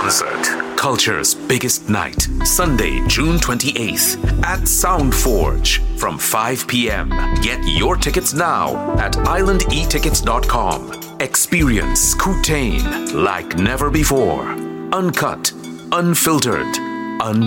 concert. Culture's biggest night. Sunday, June 28th at Sound Forge from 5 p.m. Get your tickets now at islandetickets.com. Experience Kutain like never before. Uncut, unfiltered,